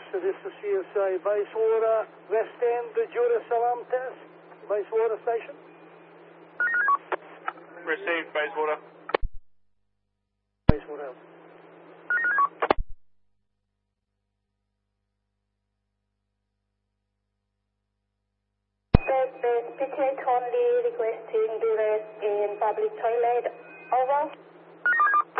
So this is CSA Bayswater, West End, the Jerusalem test, Bayswater station. Received, Bayswater. Bayswater. PTA only requesting duress in public toilet. Over.